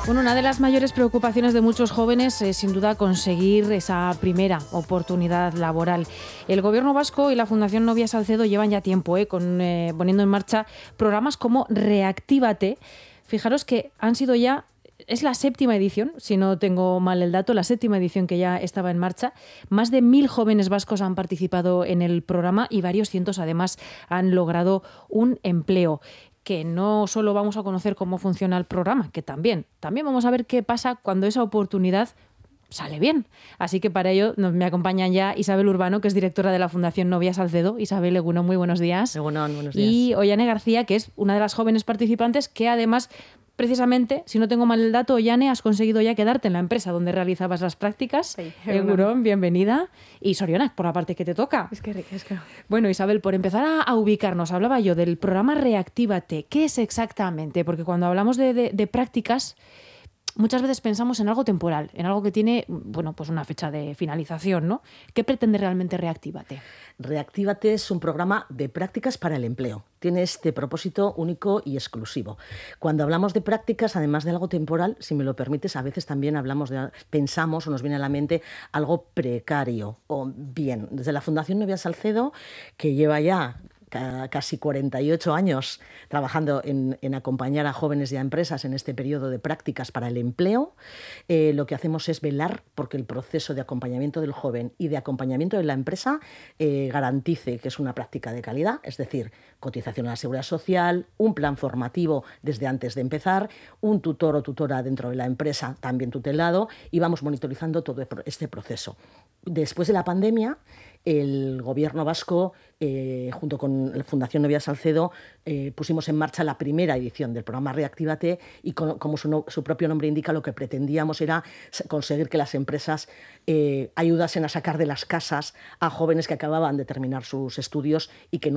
Bueno, una de las mayores preocupaciones de muchos jóvenes es sin duda conseguir esa primera oportunidad laboral. El Gobierno vasco y la Fundación Novia Salcedo llevan ya tiempo poniendo en marcha programas como Reactívate. Fijaros que han sido ya, es la 7ª edición, si no tengo mal el dato, la 7ª edición que ya estaba en marcha. Más de 1000 jóvenes vascos han participado en el programa y varios cientos además han logrado un empleo. Que no solo vamos a conocer cómo funciona el programa, que también vamos a ver qué pasa cuando esa oportunidad sale bien. Así que para ello me acompañan ya Isabel Urbano, que es directora de la Fundación Novia Salcedo. Isabel Egunon, muy buenos días. Egunon, buenos días. Y Ollane García, que es una de las jóvenes participantes que además, precisamente, si no tengo mal el dato, Ollane, has conseguido ya quedarte en la empresa donde realizabas las prácticas. Sí, Egunon, bienvenida. Y Sorionak, por la parte que te toca. Es que. Bueno, Isabel, por empezar a ubicarnos, hablaba yo del programa Reactívate. ¿Qué es exactamente? Porque cuando hablamos de prácticas, muchas veces pensamos en algo temporal, en algo que tiene, bueno, pues una fecha de finalización, ¿no? ¿Qué pretende realmente Reactívate? Reactívate es un programa de prácticas para el empleo. Tiene este propósito único y exclusivo. Cuando hablamos de prácticas, además de algo temporal, si me lo permites, a veces también pensamos o nos viene a la mente algo precario. O bien, desde la Fundación Novia Salcedo, que lleva ya casi 48 años trabajando en acompañar a jóvenes y a empresas en este periodo de prácticas para el empleo, lo que hacemos es velar porque el proceso de acompañamiento del joven y de acompañamiento de la empresa garantice que es una práctica de calidad, es decir, cotización a la Seguridad Social, un plan formativo desde antes de empezar, un tutor o tutora dentro de la empresa también tutelado, y vamos monitorizando todo este proceso. Después de la pandemia, el Gobierno vasco, junto con la Fundación Novia Salcedo, pusimos en marcha la primera edición del programa Reactívate y como su propio nombre indica, lo que pretendíamos era conseguir que las empresas ayudasen a sacar de las casas a jóvenes que acababan de terminar sus estudios y que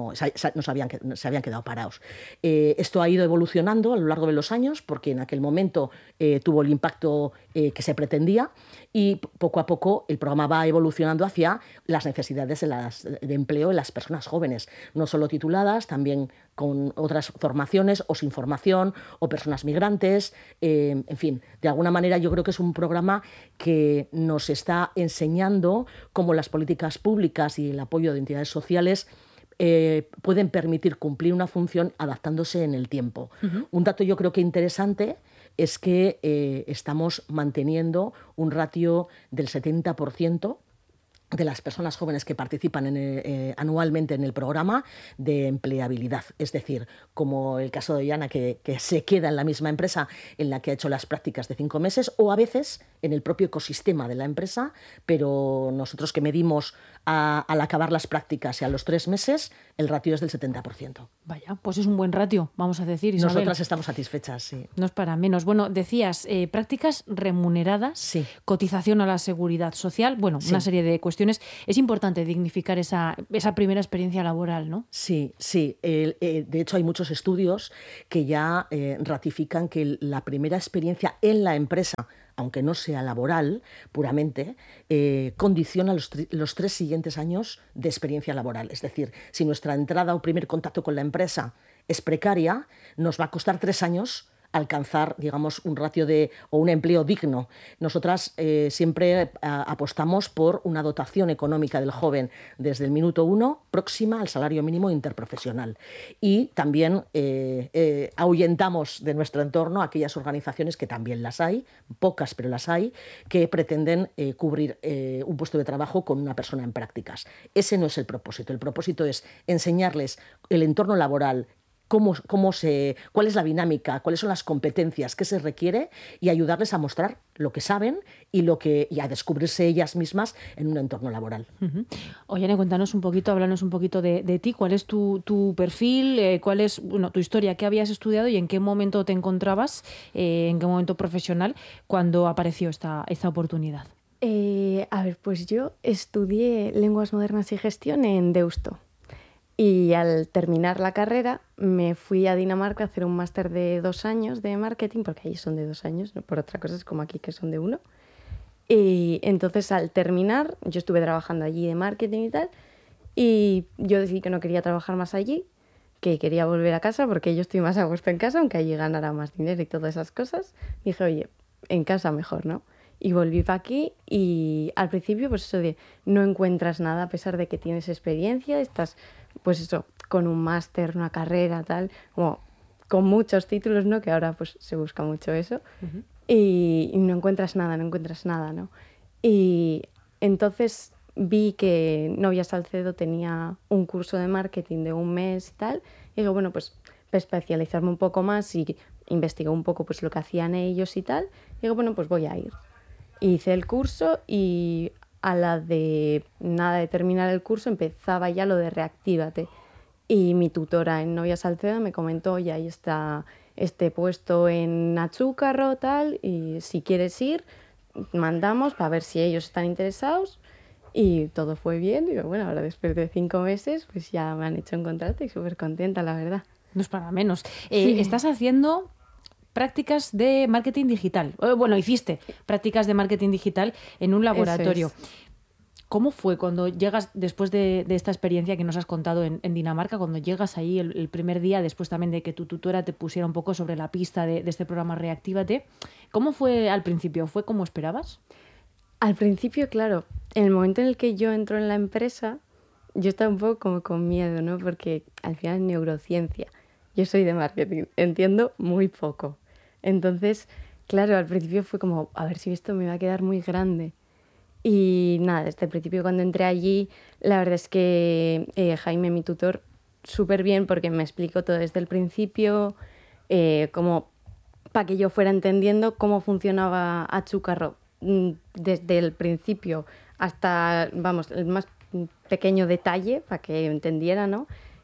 se habían quedado parados. Esto ha ido evolucionando a lo largo de los años porque en aquel momento tuvo el impacto que se pretendía y poco a poco el programa va evolucionando hacia las necesidades de empleo de las personas jóvenes, no solo tituladas, también con otras formaciones o sin formación, o personas migrantes, en fin, de alguna manera yo creo que es un programa que nos está enseñando cómo las políticas públicas y el apoyo de entidades sociales pueden permitir cumplir una función adaptándose en el tiempo. Uh-huh. Un dato yo creo que interesante es que estamos manteniendo un ratio del 70% de las personas jóvenes que participan anualmente en el programa de empleabilidad. Es decir, como el caso de Yana, que se queda en la misma empresa en la que ha hecho las prácticas de 5 meses, o a veces en el propio ecosistema de la empresa, pero nosotros que medimos al acabar las prácticas y a los 3 meses, el ratio es del 70%. Vaya, pues es un buen ratio, vamos a decir, Isabel. Nosotras estamos satisfechas, sí. No es para menos. Bueno, decías, prácticas remuneradas, sí. Cotización a la Seguridad Social, bueno, sí. Una serie de cuestiones. Es importante dignificar esa primera experiencia laboral, ¿no? Sí, sí. De hecho, hay muchos estudios que ya ratifican que la primera experiencia en la empresa, aunque no sea laboral puramente, condiciona los 3 siguientes años de experiencia laboral. Es decir, si nuestra entrada o primer contacto con la empresa es precaria, nos va a costar 3 años alcanzar, digamos, un ratio o un empleo digno. Nosotras siempre apostamos por una dotación económica del joven desde el minuto 1 próxima al salario mínimo interprofesional. Y también ahuyentamos de nuestro entorno aquellas organizaciones que también las hay, pocas pero las hay, que pretenden cubrir un puesto de trabajo con una persona en prácticas. Ese no es el propósito. El propósito es enseñarles el entorno laboral, cuál es la dinámica, cuáles son las competencias que se requiere y ayudarles a mostrar lo que saben y a descubrirse ellas mismas en un entorno laboral. Uh-huh. Ollane, háblanos un poquito de ti. ¿Cuál es tu perfil? ¿Cuál es tu historia? ¿Qué habías estudiado y en qué momento te encontrabas, en qué momento profesional, cuando apareció esta oportunidad? Pues yo estudié Lenguas Modernas y Gestión en Deusto. Y al terminar la carrera me fui a Dinamarca a hacer un máster de 2 años de marketing, porque allí son de 2 años, no por otra cosa, es como aquí que son de 1. Y entonces al terminar, yo estuve trabajando allí de marketing y tal, y yo decidí que no quería trabajar más allí. que quería volver a casa porque yo estoy más a gusto en casa, aunque allí ganara más dinero y todas esas cosas. Dije, oye, en casa mejor, ¿no? Y volví para aquí y al principio, pues eso de no encuentras nada a pesar de que tienes experiencia, estás, pues eso, con un máster, una carrera, tal, como con muchos títulos, ¿no? Que ahora pues se busca mucho eso. Uh-huh. Y no encuentras nada, ¿no? Y entonces vi que Novia Salcedo tenía un curso de marketing de un mes y tal, y digo, bueno, pues para especializarme un poco más y investigué un poco pues lo que hacían ellos y tal, y digo, bueno, pues voy a ir. Hice el curso y a la de nada de terminar el curso empezaba ya lo de Reactívate. Y mi tutora en Novia Salcedo me comentó, oye, ahí está este puesto en Achúcarro, tal, y si quieres ir, mandamos para ver si ellos están interesados. Y todo fue bien. Y bueno, ahora después de 5 meses, pues ya me han hecho un contrato y súper contenta, la verdad. No es para menos. Sí. Estás haciendo prácticas de marketing digital. Bueno, hiciste prácticas de marketing digital en un laboratorio. ¿Cómo fue cuando llegas, después de esta experiencia que nos has contado en Dinamarca, cuando llegas ahí el primer día, después también de que tu tutora te pusiera un poco sobre la pista de este programa Reactívate? ¿Cómo fue al principio? ¿Fue como esperabas? Al principio, claro, en el momento en el que yo entro en la empresa, yo estaba un poco como con miedo, ¿no? Porque al final es neurociencia. Yo soy de marketing, entiendo muy poco. Entonces, claro, al principio fue como, a ver si esto me va a quedar muy grande. Y nada, desde el principio cuando entré allí, la verdad es que Jaime, mi tutor, súper bien porque me explicó todo desde el principio, como para que yo fuera entendiendo cómo funcionaba Achúcarro desde el principio hasta, vamos, el más pequeño detalle para que entendiera, ¿no?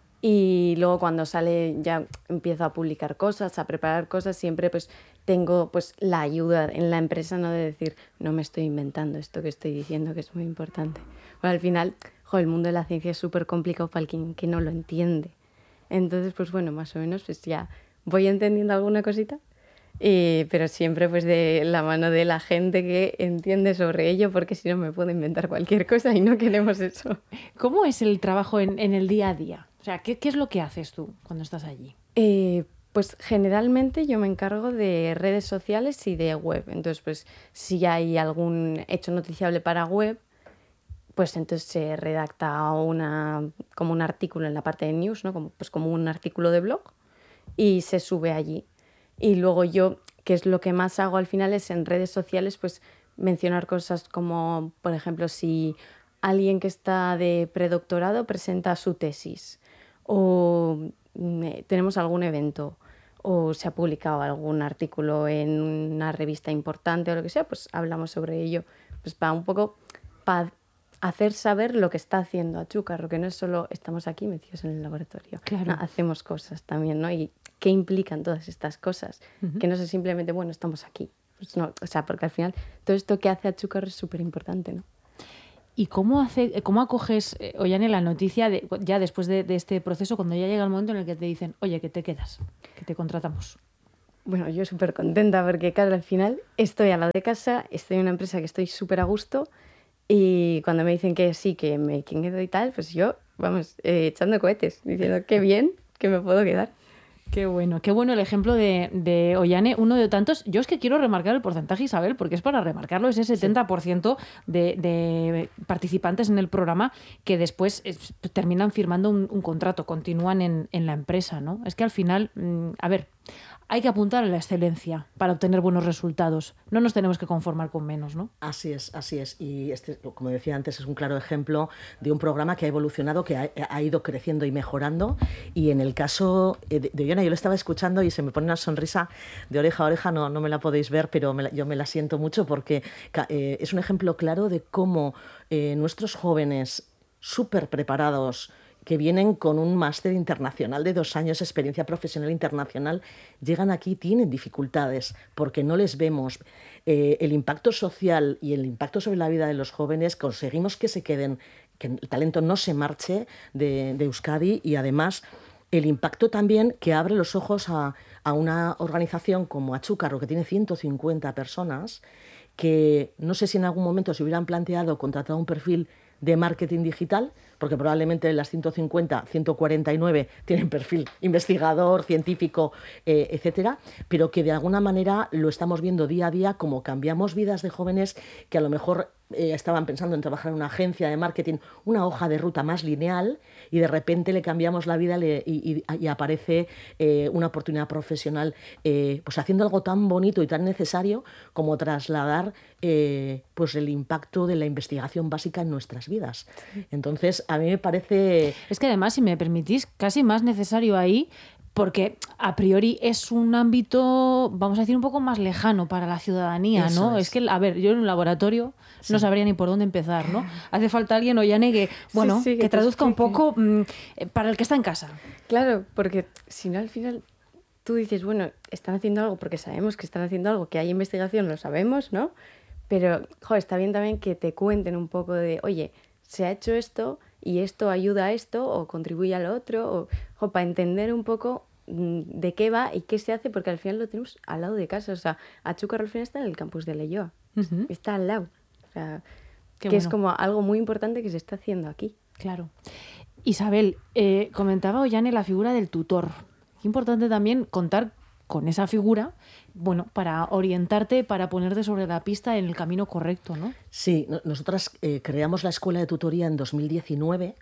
Y luego cuando sale ya empiezo a publicar cosas, a preparar cosas, siempre pues tengo pues la ayuda en la empresa, ¿no? De decir, no me estoy inventando esto que estoy diciendo, que es muy importante. Bueno, al final, el mundo de la ciencia es súper complicado para el que no lo entiende. Entonces, pues bueno, más o menos pues ya voy entendiendo alguna cosita, pero siempre pues de la mano de la gente que entiende sobre ello, porque si no me puedo inventar cualquier cosa y no queremos eso. ¿Cómo es el trabajo en el día a día? O sea, ¿qué es lo que haces tú cuando estás allí? Pues generalmente yo me encargo de redes sociales y de web. Entonces, pues si hay algún hecho noticiable para web, pues entonces se redacta como un artículo en la parte de news, ¿no? Como un artículo de blog y se sube allí. Y luego yo, que es lo que más hago al final, es en redes sociales, pues mencionar cosas como, por ejemplo, si alguien que está de predoctorado presenta su tesis o tenemos algún evento o se ha publicado algún artículo en una revista importante o lo que sea, pues hablamos sobre ello, pues para un poco para hacer saber lo que está haciendo Achúcarro, que no es solo estamos aquí metidos en el laboratorio, claro. No, hacemos cosas también, ¿no? Y qué implican todas estas cosas, que no es simplemente, bueno, estamos aquí, pues no, o sea, porque al final todo esto que hace Achúcarro es súper importante, ¿no? ¿Y cómo acoges, Ollane, la noticia ya después de este proceso, cuando ya llega el momento en el que te dicen, oye, que te quedas, que te contratamos? Bueno, yo súper contenta porque, claro, al final estoy al lado de casa, estoy en una empresa que estoy súper a gusto y cuando me dicen que sí, que me quedo y tal, pues yo, vamos, echando cohetes, diciendo qué bien que me puedo quedar. Qué bueno el ejemplo de Ollane, uno de tantos. Yo es que quiero remarcar el porcentaje, Isabel, porque es para remarcarlo, ese 70% de participantes en el programa que después terminan firmando un contrato, continúan en la empresa, ¿no? Es que al final, a ver, hay que apuntar a la excelencia para obtener buenos resultados. No nos tenemos que conformar con menos, ¿no? Así es. Y como decía antes, es un claro ejemplo de un programa que ha evolucionado, que ha ido creciendo y mejorando. Y en el caso de Ollane, yo lo estaba escuchando y se me pone una sonrisa de oreja a oreja. No me la podéis ver, pero yo me la siento mucho porque es un ejemplo claro de cómo nuestros jóvenes súper preparados, que vienen con un máster internacional de 2 años, experiencia profesional internacional, llegan aquí, tienen dificultades porque no les vemos. El impacto social y el impacto sobre la vida de los jóvenes, conseguimos que se queden, que el talento no se marche de Euskadi, y además el impacto también que abre los ojos a una organización como Achúcarro, que tiene 150 personas, que no sé si en algún momento se hubieran planteado contratar un perfil de marketing digital, porque probablemente las 150, 149 tienen perfil investigador, científico, etcétera, pero que de alguna manera lo estamos viendo día a día, como cambiamos vidas de jóvenes que a lo mejor estaban pensando en trabajar en una agencia de marketing, una hoja de ruta más lineal, y de repente le cambiamos la vida y aparece una oportunidad profesional, pues haciendo algo tan bonito y tan necesario como trasladar pues el impacto de la investigación básica en nuestras vidas. Entonces, a mí me parece... Es que además, si me permitís, casi más necesario ahí, porque a priori es un ámbito, vamos a decir, un poco más lejano para la ciudadanía, Eso ¿no? Es que, a ver, yo en un laboratorio no Sí. sabría ni por dónde empezar, ¿no? Hace falta alguien, Ollane, que, bueno, Sí, que te traduzca un explique. poco para el que está en casa. Claro, porque si no al final tú dices, bueno, están haciendo algo porque sabemos que están haciendo algo, que hay investigación, lo sabemos, ¿no? Pero, joder, está bien también que te cuenten un poco de, oye, se ha hecho esto y esto ayuda a esto o contribuye a lo otro, o para entender un poco de qué va y qué se hace, porque al final lo tenemos al lado de casa. O sea, Achúcar al final está en el campus de Leioa, Ujú. está al lado. O sea, Qué que es bueno. como algo muy importante que se está haciendo aquí. Claro. Isabel, comentaba Ollane la figura del tutor. Es importante también contar con esa figura, bueno, para orientarte, para ponerte sobre la pista en el camino correcto, ¿no? Sí, nosotras creamos la escuela de tutoría en 2019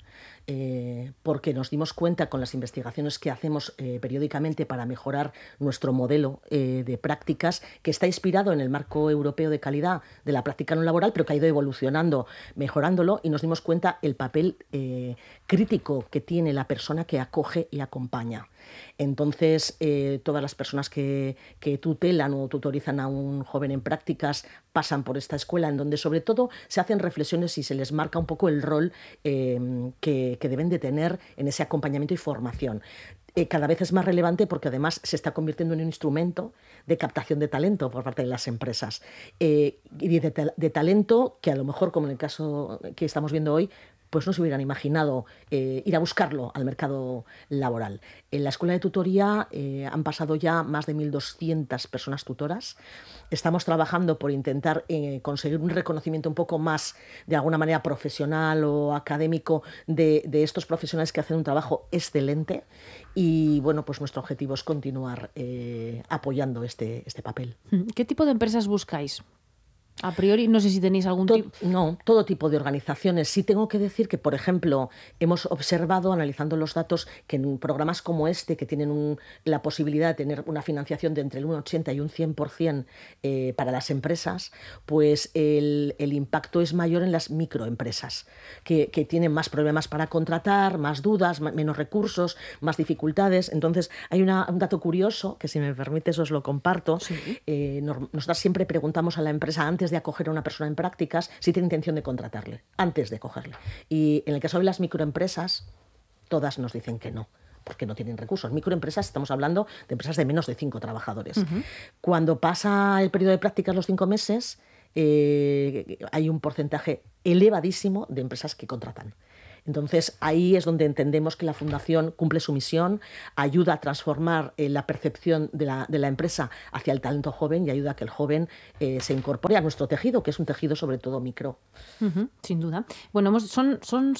porque nos dimos cuenta con las investigaciones que hacemos periódicamente para mejorar nuestro modelo de prácticas, que está inspirado en el marco europeo de calidad de la práctica no laboral, pero que ha ido evolucionando, mejorándolo, y nos dimos cuenta el papel crítico que tiene la persona que acoge y acompaña. Entonces, todas las personas que tutelan o tutorizan a un joven en prácticas pasan por esta escuela, en donde sobre todo se hacen reflexiones y se les marca un poco el rol que deben de tener en ese acompañamiento y formación. Cada vez es más relevante porque además se está convirtiendo en un instrumento de captación de talento por parte de las empresas. Y de talento que a lo mejor, como en el caso que estamos viendo hoy, pues no se hubieran imaginado ir a buscarlo al mercado laboral. En la escuela de tutoría han pasado ya más de 1.200 personas tutoras. Estamos trabajando por intentar conseguir un reconocimiento un poco más, de alguna manera, profesional o académico de estos profesionales que hacen un trabajo excelente. Y bueno, pues nuestro objetivo es continuar apoyando este papel. ¿Qué tipo de empresas buscáis? A priori, no sé si tenéis algún tipo... No, todo tipo de organizaciones. Sí tengo que decir que, por ejemplo, hemos observado, analizando los datos, que en programas como este, que tienen la posibilidad de tener una financiación de entre un 80 y un 100% para las empresas, pues el impacto es mayor en las microempresas, que tienen más problemas para contratar, más dudas, menos recursos, más dificultades. Entonces, hay un dato curioso, que si me permites os lo comparto. Sí. Nosotros siempre preguntamos a la empresa antes de acoger a una persona en prácticas si tiene intención de contratarle, antes de cogerle. Y en el caso de las microempresas, todas nos dicen que no, porque no tienen recursos. Microempresas, estamos hablando de empresas de menos de 5 trabajadores. Uh-huh. Cuando pasa el periodo de prácticas, los 5 meses, hay un porcentaje elevadísimo de empresas que contratan. Entonces, ahí es donde entendemos que la Fundación cumple su misión, ayuda a transformar la percepción de la empresa hacia el talento joven y ayuda a que el joven se incorpore a nuestro tejido, que es un tejido sobre todo micro. Uh-huh, sin duda. Bueno, son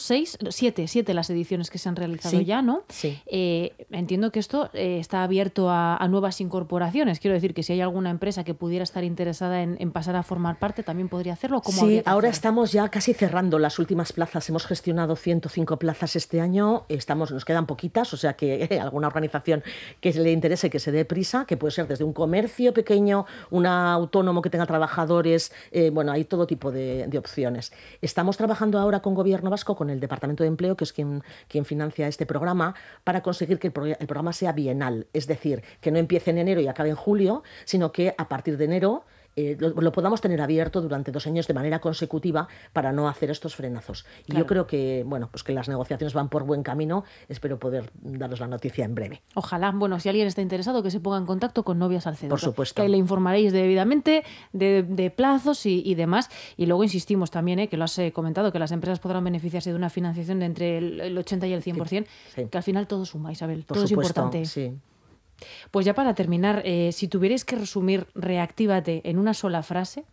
7 las ediciones que se han realizado ya, ¿no? Sí. Entiendo que esto está abierto a nuevas incorporaciones. Quiero decir que si hay alguna empresa que pudiera estar interesada en pasar a formar parte, también podría hacerlo. ¿Cómo sí, ahora estamos ya casi cerrando las últimas plazas. Hemos gestionado 105 plazas este año, nos quedan poquitas, o sea que alguna organización que le interese que se dé prisa, que puede ser desde un comercio pequeño, un autónomo que tenga trabajadores, bueno, hay todo tipo de opciones. Estamos trabajando ahora con Gobierno Vasco, con el Departamento de Empleo, que es quien financia este programa, para conseguir que el programa sea bienal, es decir, que no empiece en enero y acabe en julio, sino que a partir de enero lo podamos tener abierto durante 2 años de manera consecutiva para no hacer estos frenazos. Y claro, yo creo que, bueno, pues que las negociaciones van por buen camino. Espero poder daros la noticia en breve. Ojalá. Bueno, si alguien está interesado, que se ponga en contacto con Novia Salcedo. Por supuesto. Que ahí le informaréis debidamente de plazos y demás. Y luego insistimos también, que lo has comentado, que las empresas podrán beneficiarse de una financiación de entre el 80 y el 100%, sí. Que al final todo suma, Isabel. Por todo supuesto, es importante. Sí. Pues ya para terminar, si tuvierais que resumir Reactívate en una sola frase,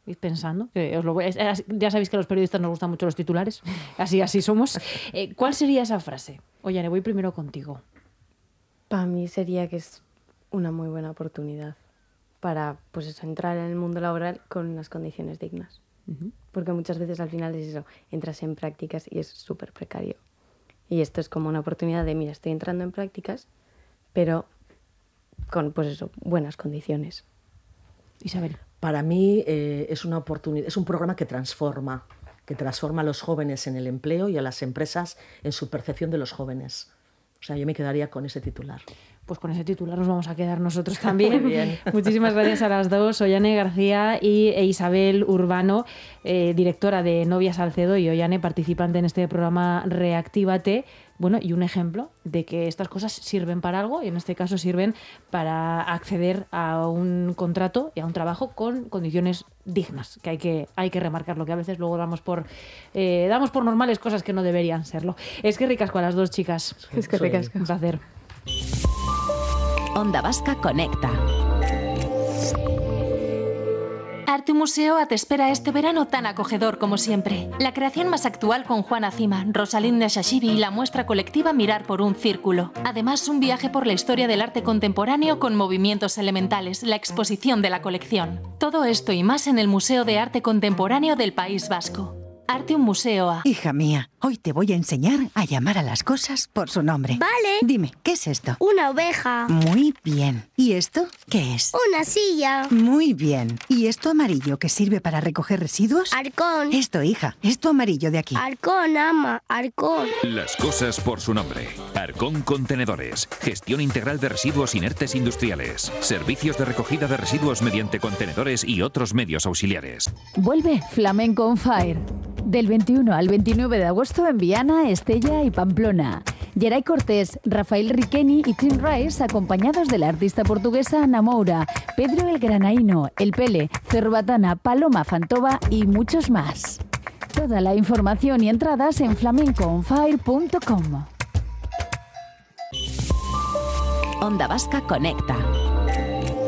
id pensando, que ya sabéis que a los periodistas nos gustan mucho los titulares, así somos. ¿Cuál sería esa frase? Ollane, voy primero contigo. Para mí sería que es una muy buena oportunidad para pues eso, entrar en el mundo laboral con unas condiciones dignas. Uh-huh. Porque muchas veces al final es eso, entras en prácticas y es súper precario. Y esto es como una oportunidad de, mira, estoy entrando en prácticas, pero con pues eso, buenas condiciones. Isabel. Para mí es una oportunidad, es un programa que transforma a los jóvenes en el empleo y a las empresas en su percepción de los jóvenes. O sea, yo me quedaría con ese titular. Pues con ese titular nos vamos a quedar nosotros también. Muy bien. Muchísimas gracias a las dos, Ollane García e Isabel Urbano, directora de Novia Salcedo, y Ollane, participante en este programa Reactívate. Bueno, y un ejemplo de que estas cosas sirven para algo, y en este caso sirven para acceder a un contrato y a un trabajo con condiciones dignas, que hay que remarcarlo, que a veces luego damos por normales cosas que no deberían serlo. Es que ricasco a las dos chicas. Es que ricasco. Un placer. Onda Vasca Conecta. Arte Museoa te espera este verano tan acogedor como siempre. La creación más actual con Juana Cima, Rosalinda Shashibi y la muestra colectiva Mirar por un Círculo. Además, un viaje por la historia del arte contemporáneo con movimientos elementales, la exposición de la colección. Todo esto y más en el Museo de Arte Contemporáneo del País Vasco. Arte Museoa. Hija mía, hoy te voy a enseñar a llamar a las cosas por su nombre. Vale. Dime, ¿qué es esto? Una oveja. Muy bien. ¿Y esto qué es? Una silla. Muy bien. ¿Y esto amarillo que sirve para recoger residuos? Arcón. Esto, hija, esto amarillo de aquí. Arcón, ama, Arcón. Las cosas por su nombre. Arcón Contenedores. Gestión integral de residuos inertes industriales. Servicios de recogida de residuos mediante contenedores y otros medios auxiliares. Vuelve Flamenco on Fire. Del 21 al 29 de agosto en Viana, Estella y Pamplona. Geray Cortés, Rafael Riqueni y Tim Rice, acompañados de la artista portuguesa Ana Moura, Pedro el Granaíno, El Pele, Cerbatana, Paloma Fantova y muchos más. Toda la información y entradas en flamencoonfire.com. Onda Vasca Conecta.